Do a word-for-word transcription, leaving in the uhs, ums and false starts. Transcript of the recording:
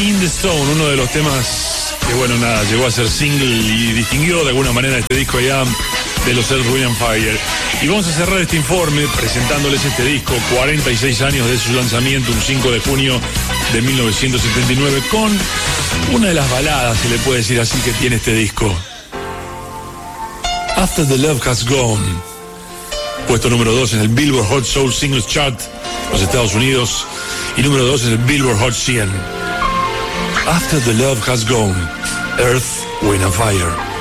In the Stone, uno de los temas que, bueno, nada, llegó a ser single y distinguió de alguna manera este disco ya de los Earth, Wind and Fire. Y vamos a cerrar este informe presentándoles este disco, cuarenta y seis años de su lanzamiento, un cinco de junio de mil novecientos setenta y nueve, con una de las baladas, se le puede decir así, que tiene este disco. After the Love Has Gone, puesto número dos en el Billboard Hot Soul Singles Chart, los Estados Unidos, y número dos en el Billboard Hot cien. After the Love Has Gone, Earth, Wind and Fire.